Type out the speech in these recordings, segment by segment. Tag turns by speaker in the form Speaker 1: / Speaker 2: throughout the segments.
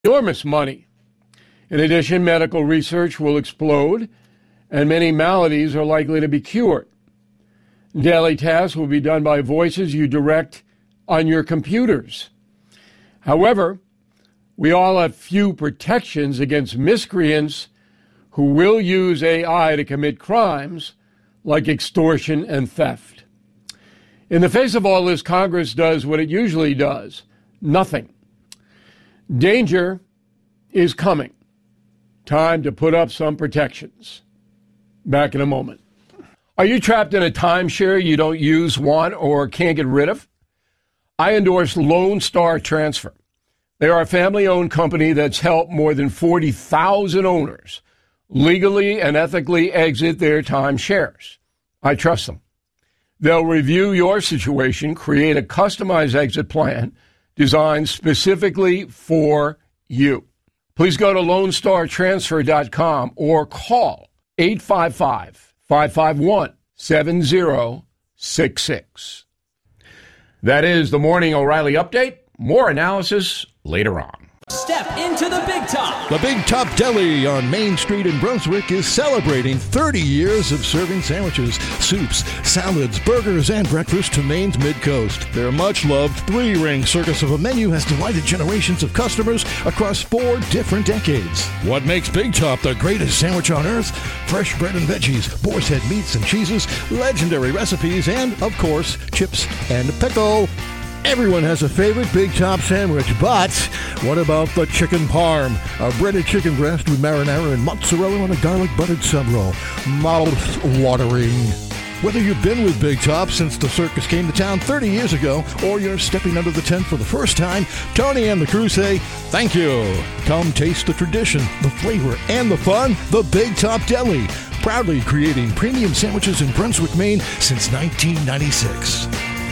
Speaker 1: enormous money. In addition, medical research will explode, and many maladies are likely to be cured. Daily tasks will be done by voices you direct on your computers. However, we all have few protections against miscreants who will use AI to commit crimes like extortion and theft. In the face of all this, Congress does what it usually does: nothing. Danger is coming. Time to put up some protections. Back in a moment. Are you trapped in a timeshare you don't use, want, or can't get rid of? I endorse Lone Star Transfer. They are a family-owned company that's helped more than 40,000 owners legally and ethically exit their timeshares. I trust them. They'll review your situation, create a customized exit plan designed specifically for you. Please go to LoneStarTransfer.com or call 855-551-7066. That is the Morning O'Reilly Update. More analysis later on.
Speaker 2: Step into the Big Top.
Speaker 3: The Big Top Deli on Main Street in Brunswick is celebrating 30 years of serving sandwiches, soups, salads, burgers, and breakfast to Maine's Mid-Coast. Their much-loved three-ring circus of a menu has delighted generations of customers across 4 different decades. What makes Big Top the greatest sandwich on earth? Fresh bread and veggies, boar's head meats and cheeses, legendary recipes, and, of course, chips and pickle. Everyone has a favorite Big Top sandwich, but what about the chicken parm? A breaded chicken breast with marinara and mozzarella on a garlic buttered sub roll. Mouth-watering. Whether you've been with Big Top since the circus came to town 30 years ago, or you're stepping under the tent for the first time, Tony and the crew say, thank you. Come taste the tradition, the flavor, and the fun. The Big Top Deli, proudly creating premium sandwiches in Brunswick, Maine since 1996.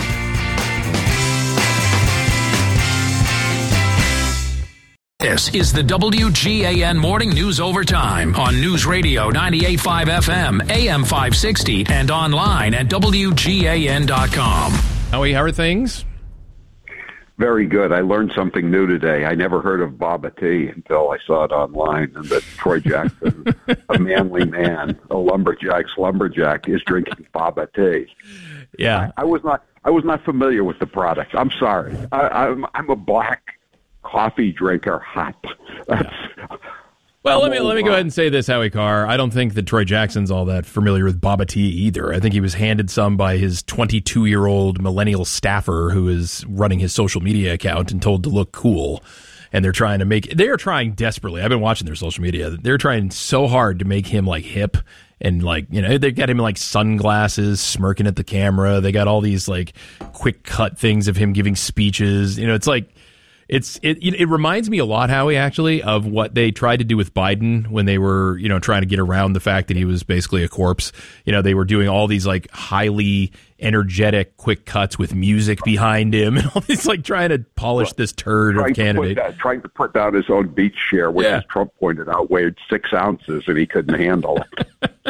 Speaker 4: This is the WGAN Morning News Overtime on News Radio 98.5 FM, AM 560, and online at WGAN.com.
Speaker 5: Howie, how are things?
Speaker 6: Very good. I learned something new today. I never heard of Baba Tea until I saw it online, and that Troy Jackson, a manly man, a lumberjack, is drinking Baba Tea.
Speaker 5: Yeah,
Speaker 6: I was not familiar with the product. I'm sorry. I'm a black coffee drinker. Hot.
Speaker 5: Well, let me go ahead and say this, Howie Carr. I don't think that Troy Jackson's all that familiar with Baba Tea either. I think he was handed some by his 22-year-old millennial staffer who is running his social media account and told to look cool. And they are trying desperately. I've been watching their social media. They're trying so hard to make him like hip and like, you know, they got him in like sunglasses, smirking at the camera. They got all these like quick cut things of him giving speeches. You know, it's like, It reminds me a lot, Howie, actually, of what they tried to do with Biden when they were, you know, trying to get around the fact that he was basically a corpse. You know, they were doing all these like highly energetic quick cuts with music behind him and all this, like trying to polish this turd of candidate.
Speaker 6: Trying to put down his own beach chair, which, as Trump pointed out, weighed 6 ounces and he couldn't handle it.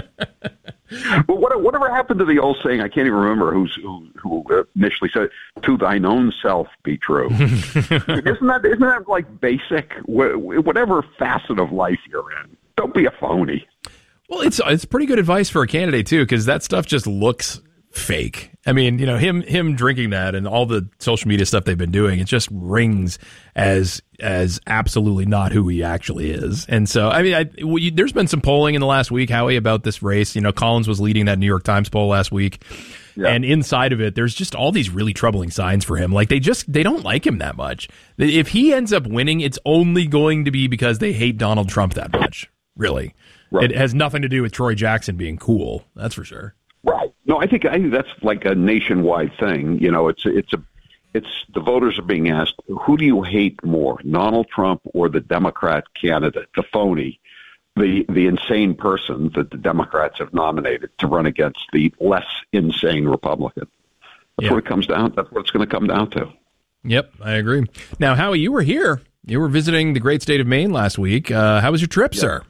Speaker 6: But whatever happened to the old saying? I can't even remember who initially said, "To thine own self be true." Isn't that like basic? Whatever facet of life you're in, don't be a phony.
Speaker 5: Well, it's pretty good advice for a candidate too, because that stuff just looks fake. I mean, you know, him drinking that and all the social media stuff they've been doing, it just rings as absolutely not who he actually is. And so, I mean, there's been some polling in the last week, Howie, about this race. You know, Collins was leading that New York Times poll last week. Yeah. And inside of it, there's just all these really troubling signs for him. Like they don't like him that much. If he ends up winning, it's only going to be because they hate Donald Trump that much. Really. Right. It has nothing to do with Troy Jackson being cool. That's for sure.
Speaker 6: Right. No, I think that's like a nationwide thing. You know, it's the voters are being asked, who do you hate more, Donald Trump or the Democrat candidate, the phony, the insane person that the Democrats have nominated to run against the less insane Republican? That's what it comes down. That's what it's going to come down to.
Speaker 5: Yep, I agree. Now, Howie, you were here. You were visiting the great state of Maine last week. How was your trip, sir?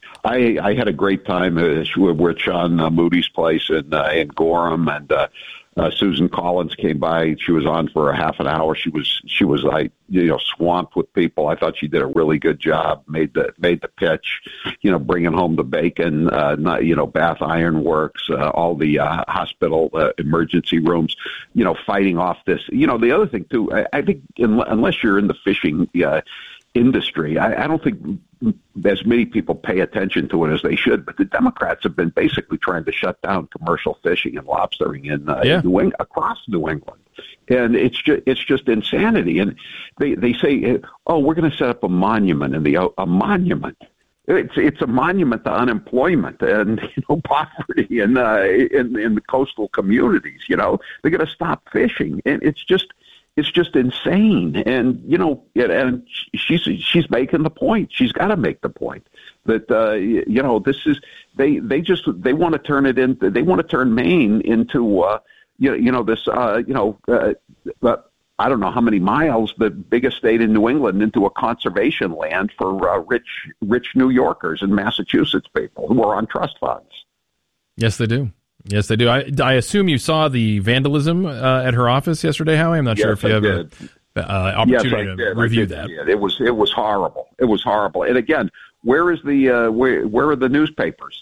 Speaker 6: I had a great time. We're at Sean Moody's place in Gorham, and Susan Collins came by. She was on for a half an hour. She was like, swamped with people. I thought she did a really good job. Made the pitch, bringing home the bacon. Bath Iron Works, all the hospital emergency rooms. Fighting off this. The other thing too. I think unless you're in the fishing industry, I don't think as many people pay attention to it as they should, but the Democrats have been basically trying to shut down commercial fishing and lobstering in across New England, and it's just insanity. And they say, "Oh, we're going to set up a monument," and a monument. It's a monument to unemployment and poverty and in the coastal communities. They're going to stop fishing, and it's just insane. And and she's making the point. She's got to make the point that this is they want to turn it into, they want to turn Maine into this I don't know how many miles, the biggest state in New England, into a conservation land for rich New Yorkers and Massachusetts people who are on trust funds.
Speaker 5: Yes, they do. Yes, they do. I assume you saw the vandalism at her office yesterday, Howie. I'm not sure if you have an opportunity to review that.
Speaker 6: It was horrible. It was horrible. And again, where is the where are the newspapers?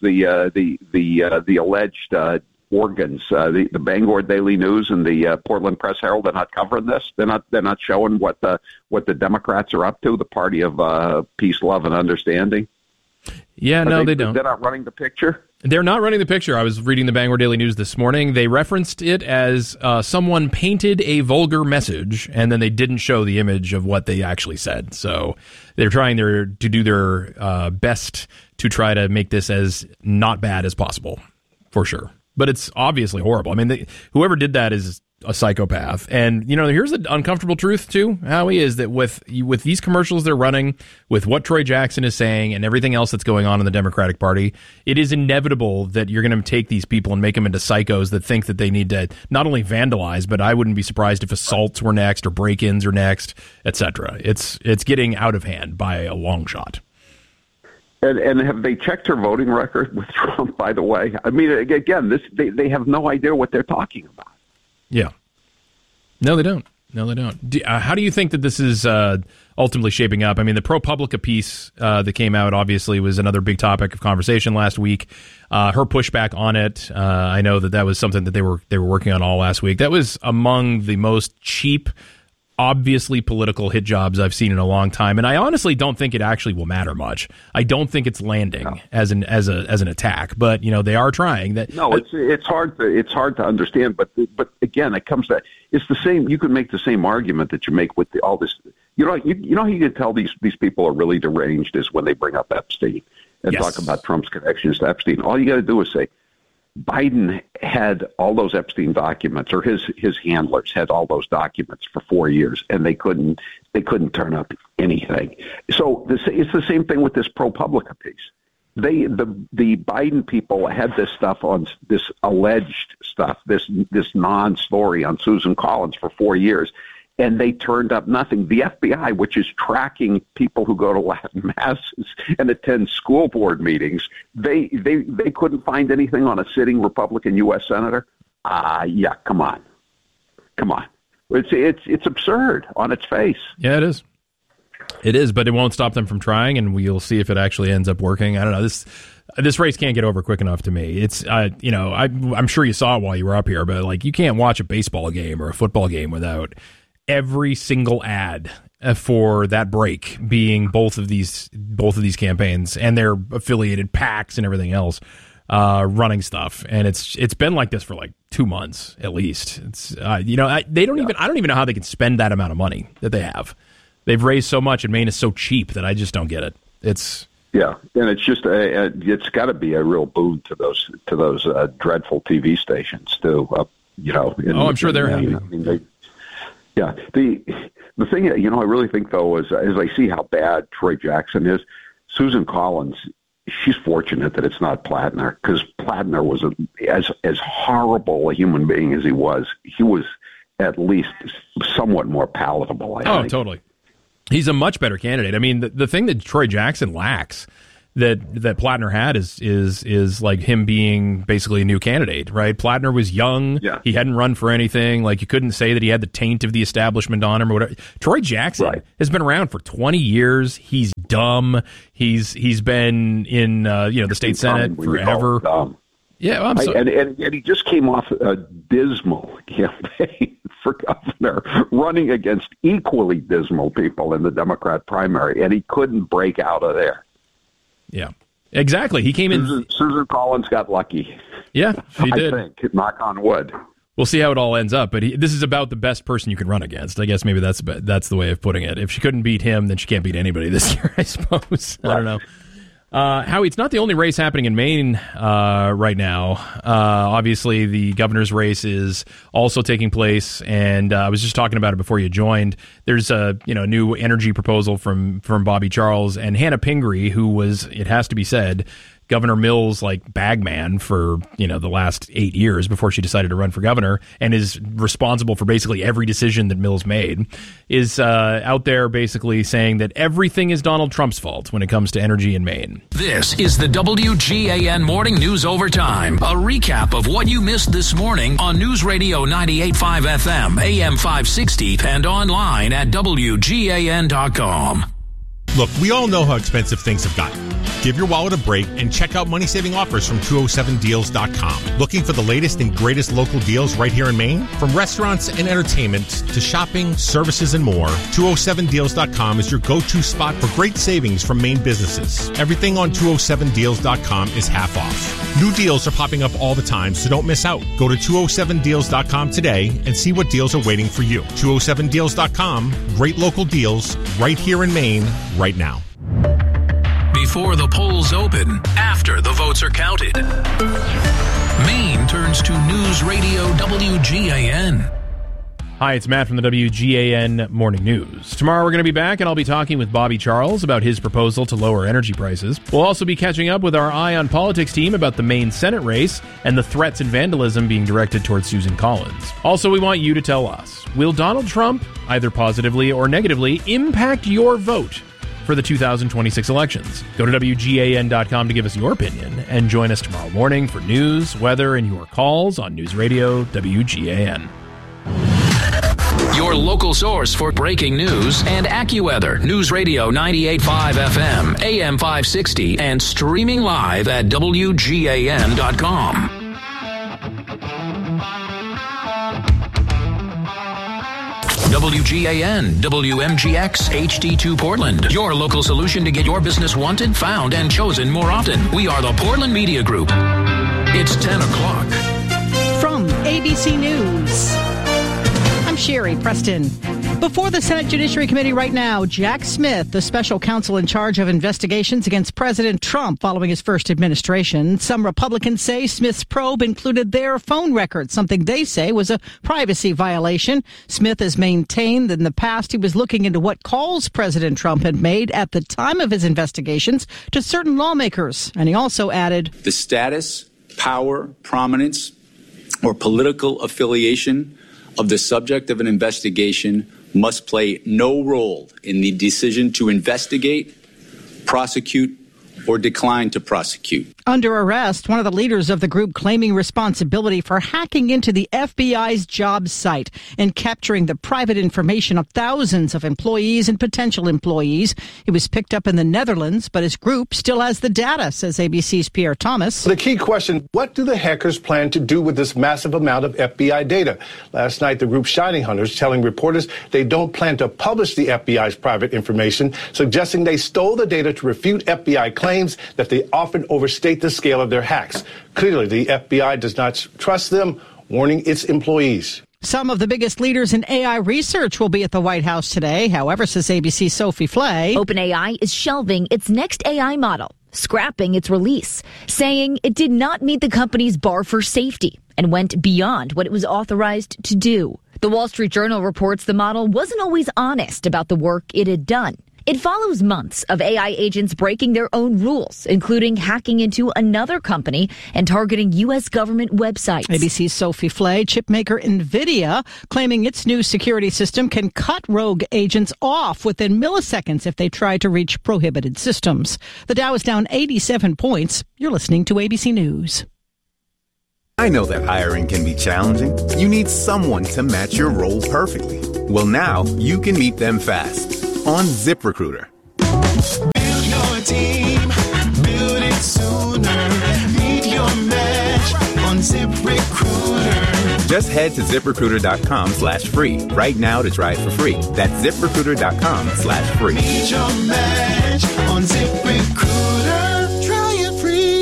Speaker 6: The alleged organs, the Bangor Daily News and the Portland Press Herald. They're not covering this. They're not showing what the Democrats are up to. The party of peace, love, and understanding.
Speaker 5: Yeah, no, they don't.
Speaker 6: They're not running the picture.
Speaker 5: They're not running the picture. I was reading the Bangor Daily News this morning. They referenced it as someone painted a vulgar message, and then they didn't show the image of what they actually said. So they're trying to do their best to try to make this as not bad as possible, for sure. But it's obviously horrible. I mean, whoever did that is a psychopath. And, here's the uncomfortable truth, too, Howie, is that with these commercials they're running, with what Troy Jackson is saying and everything else that's going on in the Democratic Party, it is inevitable that you're going to take these people and make them into psychos that think that they need to not only vandalize, but I wouldn't be surprised if assaults were next or break-ins are next, etc. It's getting out of hand by a long shot.
Speaker 6: And have they checked her voting record with Trump, by the way? I mean, again, they have no idea what they're talking about.
Speaker 5: Yeah. No, they don't. How do you think that this is ultimately shaping up? I mean, the ProPublica piece that came out obviously was another big topic of conversation last week. Her pushback on it, I know that was something that they were working on all last week. That was among the most cheap, obviously political hit jobs I've seen in a long time, and I honestly don't think it actually will matter much. I don't think it's landing as an attack, but they are trying that.
Speaker 6: No, it's hard to understand, but again, it comes to it's the same. You can make the same argument that you make with all this. You know how you can tell these people are really deranged is when they bring up Epstein and talk about Trump's connections to Epstein. All you got to do is say, Biden had all those Epstein documents, or his handlers had all those documents for 4 years, and they couldn't turn up anything. So it's the same thing with this ProPublica piece. The Biden people had this stuff on this alleged stuff, this non-story on Susan Collins for 4 years, and they turned up nothing. The FBI, which is tracking people who go to Latin masses and attend school board meetings, they couldn't find anything on a sitting Republican U.S. senator. Yeah, come on. It's absurd on its face.
Speaker 5: Yeah, it is. It is, but it won't stop them from trying, and we'll see if it actually ends up working. I don't know. This race can't get over quick enough to me. It's I'm sure you saw it while you were up here, but you can't watch a baseball game or a football game without every single ad for that break being both of these campaigns and their affiliated PACs and everything else running stuff. And it's been like this for 2 months at least. It's I don't even know how they can spend that amount of money that they have. They've raised so much, and Maine is so cheap that I just don't get it.
Speaker 6: Yeah, and it's just it's got to be a real boon to those dreadful TV stations too.
Speaker 5: I'm sure they're happy.
Speaker 6: Yeah, the thing I really think though is as I see how bad Troy Jackson is, Susan Collins, she's fortunate that it's not Plattner, because Plattner was as horrible a human being as he was at least somewhat more palatable. I think.
Speaker 5: Totally. He's a much better candidate. I mean, the thing that Troy Jackson lacks that Plattner had is like him being basically a new candidate, right? Plattner was young.
Speaker 6: Yeah.
Speaker 5: He hadn't run for anything. Like, you couldn't say that he had the taint of the establishment on him or whatever. Troy Jackson has been around for 20 years. He's dumb. He's been in the state Senate forever. Yeah, well, I'm sorry.
Speaker 6: And he just came off a dismal campaign for governor, running against equally dismal people in the Democrat primary, and he couldn't break out of there.
Speaker 5: Yeah, exactly. He came in.
Speaker 6: Susan Collins got lucky.
Speaker 5: Yeah, she did.
Speaker 6: I think, knock on wood.
Speaker 5: We'll see how it all ends up. But this is about the best person you can run against. I guess maybe that's the way of putting it. If she couldn't beat him, then she can't beat anybody this year, I suppose. Right. I don't know. Howie, it's not the only race happening in Maine right now. Obviously, the governor's race is also taking place, and I was just talking about it before you joined. There's a new energy proposal from Bobby Charles and Hannah Pingree, who was, it has to be said, Governor Mills' bagman for the last 8 years before she decided to run for governor, and is responsible for basically every decision that Mills made, is out there basically saying that everything is Donald Trump's fault when it comes to energy in Maine.
Speaker 4: This is the WGAN Morning News Overtime, a recap of what you missed this morning on News Radio 98.5 FM, AM 560, and online at WGAN.com.
Speaker 7: Look, we all know how expensive things have gotten. Give your wallet a break and check out money-saving offers from 207deals.com. Looking for the latest and greatest local deals right here in Maine? From restaurants and entertainment to shopping, services, and more, 207deals.com is your go-to spot for great savings from Maine businesses. Everything on 207deals.com is half off. New deals are popping up all the time, so don't miss out. Go to 207deals.com today and see what deals are waiting for you. 207deals.com, great local deals right here in Maine, right now.
Speaker 4: Before the polls open, after the votes are counted, Maine turns to News Radio WGAN.
Speaker 5: Hi, it's Matt from the WGAN Morning News. Tomorrow we're going to be back, and I'll be talking with Bobby Charles about his proposal to lower energy prices. We'll also be catching up with our Eye on Politics team about the Maine Senate race and the threats and vandalism being directed towards Susan Collins. Also, we want you to tell us, will Donald Trump, either positively or negatively, impact your vote for the 2026 elections? Go to WGAN.com to give us your opinion, and join us tomorrow morning for news, weather, and your calls on News Radio WGAN.
Speaker 4: Your local source for breaking news and AccuWeather. News Radio 98.5 FM, AM 560, and streaming live at WGAN.com. WGAN, WMGX, HD2 Portland. Your local solution to get your business wanted, found, and chosen more often. We are the Portland Media Group. It's 10 o'clock.
Speaker 8: From ABC News, I'm Sherry Preston. Before the Senate Judiciary Committee right now, Jack Smith, the special counsel in charge of investigations against President Trump following his first administration. Some Republicans say Smith's probe included their phone records, something they say was a privacy violation. Smith has maintained that in the past he was looking into what calls President Trump had made at the time of his investigations to certain lawmakers. And he also added,
Speaker 9: the status, power, prominence, or political affiliation of the subject of an investigation must play no role in the decision to investigate, prosecute, or decline to prosecute.
Speaker 8: Under arrest, one of the leaders of the group claiming responsibility for hacking into the FBI's job site and capturing the private information of thousands of employees and potential employees. He was picked up in the Netherlands, but his group still has the data, says ABC's Pierre Thomas.
Speaker 10: The key question, what do the hackers plan to do with this massive amount of FBI data? Last night, the group Shining Hunters telling reporters they don't plan to publish the FBI's private information, suggesting they stole the data to refute FBI claims that they often overstate the scale of their hacks. Clearly, the FBI does not trust them, warning its employees.
Speaker 8: Some of the biggest leaders in AI research will be at the White House today. However, says ABC's Sophie Flay,
Speaker 11: OpenAI is shelving its next AI model, scrapping its release, saying it did not meet the company's bar for safety and went beyond what it was authorized to do. The Wall Street Journal reports the model wasn't always honest about the work it had done. It follows months of AI agents breaking their own rules, including hacking into another company and targeting U.S. government websites.
Speaker 8: ABC's Sophie Flay, chipmaker NVIDIA, claiming its new security system can cut rogue agents off within milliseconds if they try to reach prohibited systems. The Dow is down 87 points. You're listening to ABC News.
Speaker 12: I know that hiring can be challenging. You need someone to match your role perfectly. Well, now you can meet them fast on ZipRecruiter.
Speaker 13: Build your team, build it sooner. Meet your match on ZipRecruiter.
Speaker 12: Just head to ZipRecruiter.com/free right now to try it for free. That's ZipRecruiter.com/free.
Speaker 13: Meet your match on ZipRecruiter. Try it free.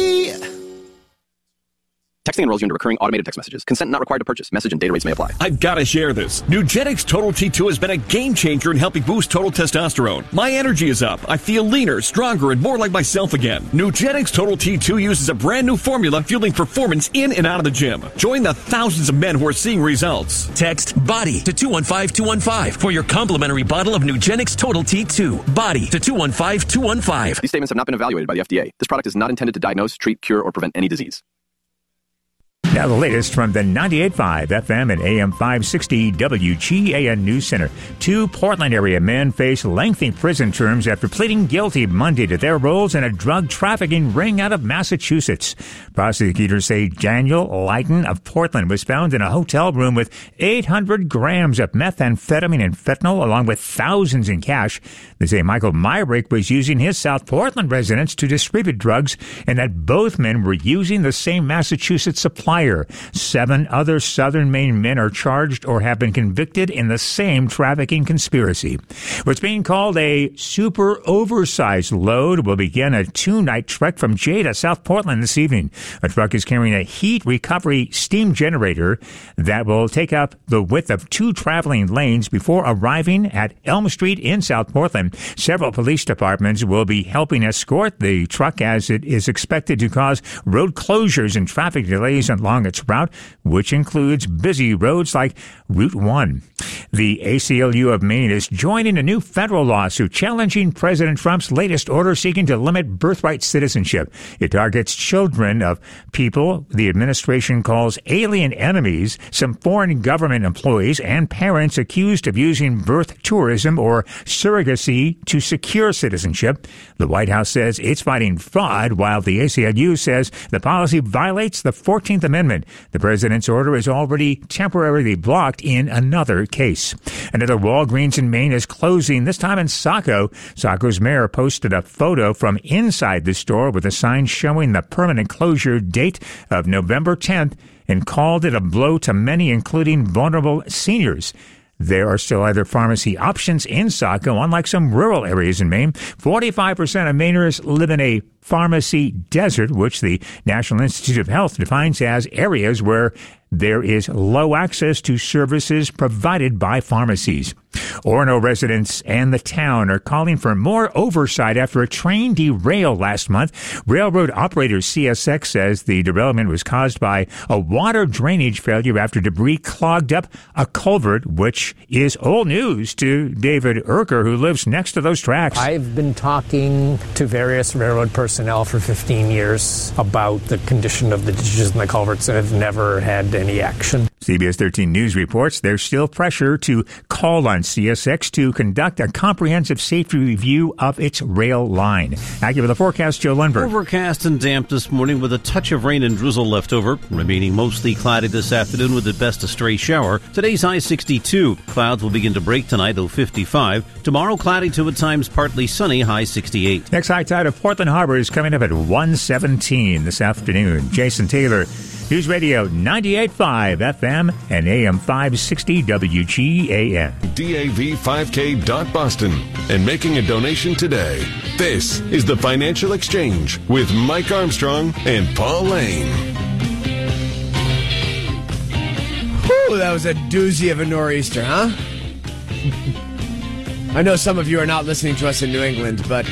Speaker 14: Texting enrolls you into recurring automated text messages. Consent not required to purchase. Message and data rates may apply.
Speaker 15: I've got to share this. Nugenix Total T2 has been a game changer in helping boost total testosterone. My energy is up. I feel leaner, stronger, and more like myself again. Nugenix Total T2 uses a brand new formula fueling performance in and out of the gym. Join the thousands of men who are seeing results.
Speaker 16: Text BODY to 215215 for your complimentary bottle of Nugenix Total T2. BODY to 215215.
Speaker 14: These statements have not been evaluated by the FDA. This product is not intended to diagnose, treat, cure, or prevent any disease.
Speaker 17: Now the latest from the 98.5 FM and AM 560 WGAN News Center. 2 Portland area men face lengthy prison terms after pleading guilty Monday to their roles in a drug trafficking ring out of Massachusetts. Prosecutors say Daniel Lighton of Portland was found in a hotel room with 800 grams of methamphetamine and fentanyl, along with thousands in cash. They say Michael Myrick was using his South Portland residence to distribute drugs, and that both men were using the same Massachusetts supplier. 7 other Southern Maine men are charged or have been convicted in the same trafficking conspiracy. What's being called a super oversized load will begin a 2-night trek from Jay to South Portland this evening. A truck is carrying a heat recovery steam generator that will take up the width of 2 traveling lanes before arriving at Elm Street in South Portland. Several police departments will be helping escort the truck as it is expected to cause road closures and traffic delays along its route, which includes busy roads like Route 1. The ACLU of Maine is joining a new federal lawsuit challenging President Trump's latest order seeking to limit birthright citizenship. It targets children of people the administration calls alien enemies, some foreign government employees, and parents accused of using birth tourism or surrogacy to secure citizenship. The White House says it's fighting fraud, while the ACLU says the policy violates the 14th Amendment. The president's order is already temporarily blocked in another case. Another Walgreens in Maine is closing, this time in Saco. Saco's mayor posted a photo from inside the store with a sign showing the permanent closure date of November 10th and called it a blow to many, including vulnerable seniors. There are still other pharmacy options in Saco, unlike some rural areas in Maine. 45% of Mainers live in a pharmacy desert, which the National Institute of Health defines as areas where there is low access to services provided by pharmacies. Orono residents and the town are calling for more oversight after a train derailed last month. Railroad operator CSX says the derailment was caused by a water drainage failure after debris clogged up a culvert, which is old news to David Erker, who lives next to those tracks.
Speaker 18: I've been talking to various railroad personnel for 15 years about the condition of the ditches and the culverts and have never had any action.
Speaker 17: CBS 13 News reports there's still pressure to call on CSX to conduct a comprehensive safety review of its rail line. Accurate the forecast, Joe Lundberg.
Speaker 19: Overcast and damp this morning with a touch of rain and drizzle left over. Remaining mostly cloudy this afternoon with at best a stray shower. Today's high 62. Clouds will begin to break tonight, though 55. Tomorrow cloudy to at times partly sunny, high 68.
Speaker 17: Next high tide of Portland Harbor is coming up at 1:17 this afternoon. Jason Taylor, News Radio 98.5 FM and AM 560 WGAN.
Speaker 20: DAV5K.Boston and making a donation today. This is the Financial Exchange with Mike Armstrong and Paul Lane.
Speaker 21: Whew, that was a doozy of a nor'easter, huh? I know some of you are not listening to us in New England, but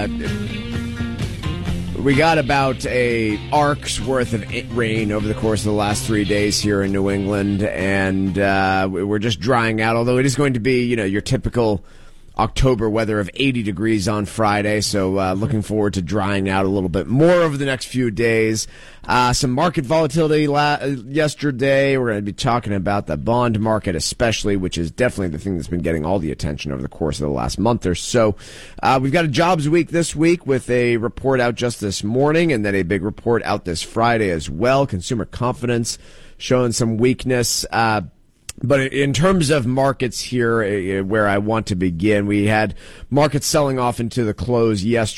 Speaker 21: we got about a arc's worth of rain over the course of the last 3 days here in New England, and we're just drying out, although it is going to be, your typical October weather of 80 degrees on Friday, so looking forward to drying out a little bit more over the next few days. Some market volatility yesterday. We're going to be talking about the bond market especially, which is definitely the thing that's been getting all the attention over the course of the last month or so. We've got a jobs week this week with a report out just this morning and then a big report out this Friday as well. Consumer confidence showing some weakness. But in terms of markets here, where I want to begin, we had markets selling off into the close yesterday.